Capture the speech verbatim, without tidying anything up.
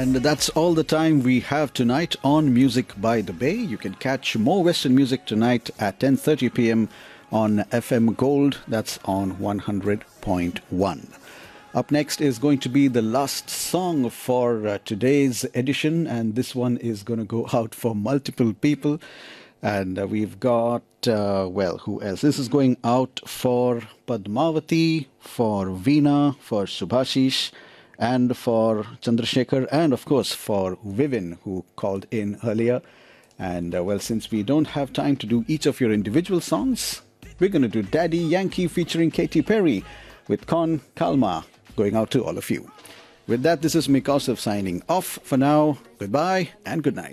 And that's all the time we have tonight on Music by the Bay. You can catch more Western music tonight at ten thirty p.m. on F M Gold. That's on one hundred point one. Up next is going to be the last song for uh, today's edition, and this one is going to go out for multiple people. And uh, we've got, uh, well, who else? This is going out for Padmavati, for Veena, for Subhashish, and for Chandrasekhar, and of course for Vivin, who called in earlier. And uh, well, since we don't have time to do each of your individual songs, we're going to do Daddy Yankee featuring Katy Perry with Con Calma, going out to all of you. With that, this is Mikosov signing off for now. Goodbye and good night.